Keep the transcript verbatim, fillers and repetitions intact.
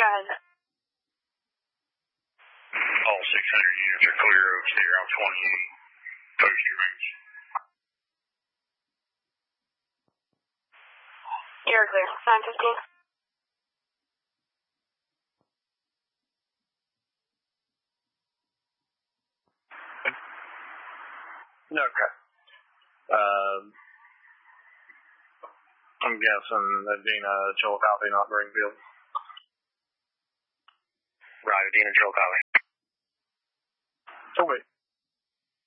ahead. All six hundred units are clear of zero twenty-eight. Post your range. You're clear. nine fifteen. Okay. Um, I'm guessing that Dina Chillicothe, not Greenfield. Right, Dina Chillicothe. Okay.